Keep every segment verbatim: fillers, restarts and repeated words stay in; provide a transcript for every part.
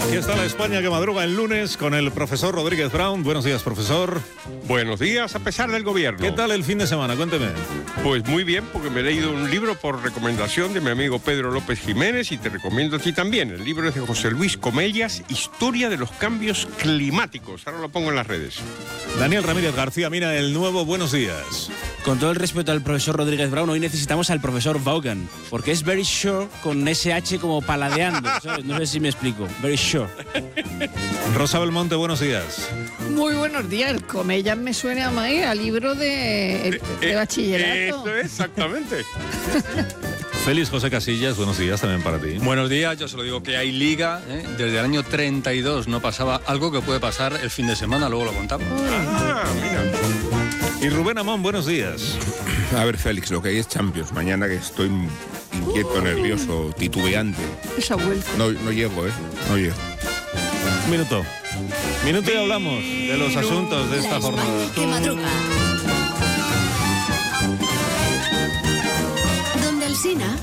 Aquí está la España que madruga el lunes con el profesor Rodríguez Brown. Buenos días, profesor. Buenos días, a pesar del gobierno. ¿Qué tal el fin de semana? Cuénteme. Pues muy bien, porque me he leído un libro por recomendación de mi amigo Pedro López Jiménez y te recomiendo a ti también. El libro es de José Luis Comellas, Historia de los cambios climáticos. Ahora lo pongo en las redes. Daniel Ramírez García, mira el nuevo Buenos días. Con todo el respeto al profesor Rodríguez Brown, hoy necesitamos al profesor Vaughan, porque es very sure con ese hache como paladeando, ¿sabes? No sé si me explico. Very sure. Rosa Belmonte, buenos días. Muy buenos días. El Comellas me suena más a libro de, de bachillerato. Eso es, exactamente. Félix José Casillas, buenos días también para ti. Buenos días, yo se lo digo que hay liga, ¿eh? Desde el año treinta y dos no pasaba algo que puede pasar el fin de semana, luego lo contamos. Ah, mira. Y Rubén Amón, buenos días. A ver, Félix, lo que hay es Champions. Mañana que estoy inquieto, oh. nervioso, titubeante. Esa vuelta. No, no llego, ¿eh? No llego. Un minuto. Minuto y hablamos de los asuntos de esta la jornada. España que madruga. Donde Alsina.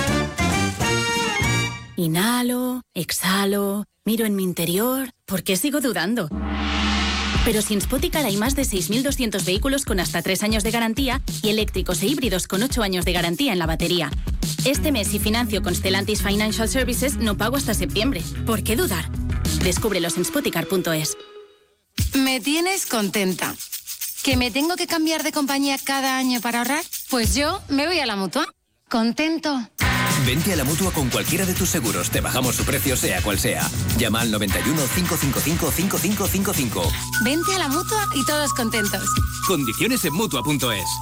Inhalo, exhalo, miro en mi interior. ¿Por qué sigo dudando? Pero si en Spoticar hay más de seis mil doscientos vehículos con hasta tres años de garantía y eléctricos e híbridos con ocho años de garantía en la batería. Este mes, si financio con Stellantis Financial Services, no pago hasta septiembre. ¿Por qué dudar? Descúbrelos en spoticar punto es. Me tienes contenta. ¿Que me tengo que cambiar de compañía cada año para ahorrar? Pues yo me voy a la Mutua. Contento. Vente a la Mutua con cualquiera de tus seguros. Te bajamos su precio sea cual sea. Llama al noventa y uno, cinco cinco cinco, cinco cinco cinco cinco. Vente a la Mutua y todos contentos. Condiciones en Mutua punto es.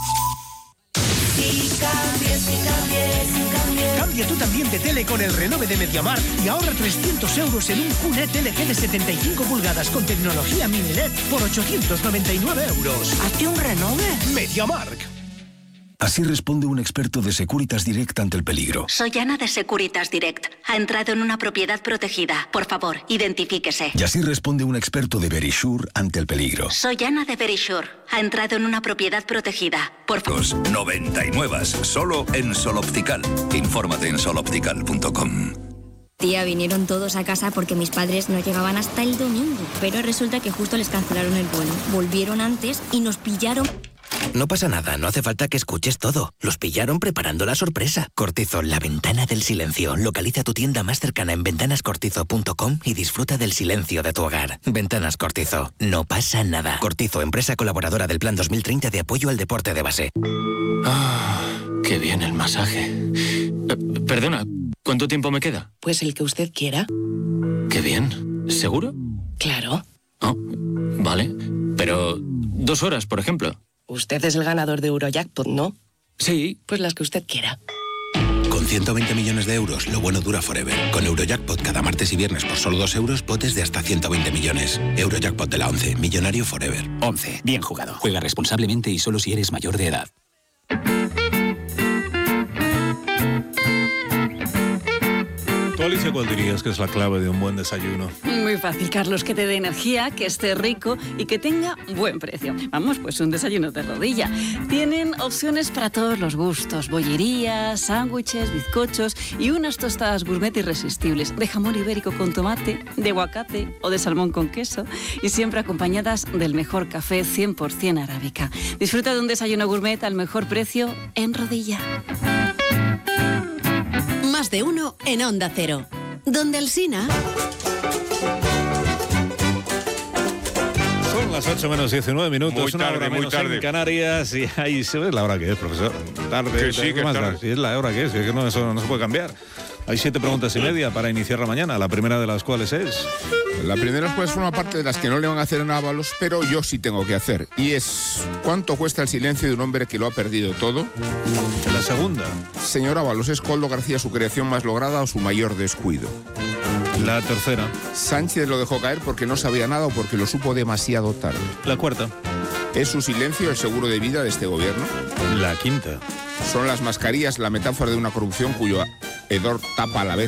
Si cambies, si cambies, si cambies. Cambia tú también de tele con el renove de Mediamar y ahorra trescientos euros en un Q N E T L G de setenta y cinco pulgadas con tecnología mini L E D por ochocientos noventa y nueve euros. ¿Hazte un renove? Mediamark. Así responde un experto de Securitas Direct ante el peligro. Soy Ana de Securitas Direct. Ha entrado en una propiedad protegida. Por favor, identifíquese. Y así responde un experto de Verisure ante el peligro. Soy Ana de Verisure. Ha entrado en una propiedad protegida. Por favor. noventa y nueve, solo en Soloptical. Infórmate en soloptical punto com. Tía, vinieron todos a casa porque mis padres no llegaban hasta el domingo. Pero resulta que justo les cancelaron el vuelo. Volvieron antes y nos pillaron... No pasa nada, no hace falta que escuches todo. Los pillaron preparando la sorpresa. Cortizo, la ventana del silencio. Localiza tu tienda más cercana en ventanas cortizo punto com y disfruta del silencio de tu hogar. Ventanas Cortizo, no pasa nada. Cortizo, empresa colaboradora del Plan dos mil treinta de apoyo al deporte de base. Ah, qué bien el masaje. Eh, perdona, ¿cuánto tiempo me queda? Pues el que usted quiera. Qué bien. ¿Seguro? Claro. Oh, vale. Pero dos horas, por ejemplo. Usted es el ganador de Eurojackpot, ¿no? Sí. Pues las que usted quiera. Con ciento veinte millones de euros, lo bueno dura forever. Con Eurojackpot cada martes y viernes por solo dos euros, potes de hasta ciento veinte millones. Eurojackpot de la once, millonario forever. once, bien jugado. Juega responsablemente y solo si eres mayor de edad. ¿Tú, Alicia, cuál dirías que es la clave de un buen desayuno? Muy fácil, Carlos, que te dé energía, que esté rico y que tenga buen precio. Vamos, pues un desayuno de rodilla. Tienen opciones para todos los gustos, bollerías, sándwiches, bizcochos y unas tostadas gourmet irresistibles de jamón ibérico con tomate, de aguacate o de salmón con queso y siempre acompañadas del mejor café cien por ciento arábica. Disfruta de un desayuno gourmet al mejor precio en rodilla. Más de uno en Onda Cero. Donde Alsina. Son las ocho menos diecinueve minutos, muy una tarde, hora muy menos tarde. en Canarias, y ahí se ve la hora que es, profesor. Tarde, Que sí, ¿qué que más tarde. da? Si es la hora que es, que no, eso no se puede cambiar. Hay siete preguntas y media para iniciar la mañana, la primera de las cuales es... La primera pues forma parte de las que no le van a hacer en Ábalos, pero yo sí tengo que hacer. Y es, ¿cuánto cuesta el silencio de un hombre que lo ha perdido todo? La segunda. Señor Ábalos, ¿es Koldo García su creación más lograda o su mayor descuido? La tercera. Sánchez lo dejó caer porque no sabía nada o porque lo supo demasiado tarde. La cuarta. ¿Es su silencio el seguro de vida de este gobierno? La quinta. ¿Son las mascarillas la metáfora de una corrupción cuyo hedor tapa a la vez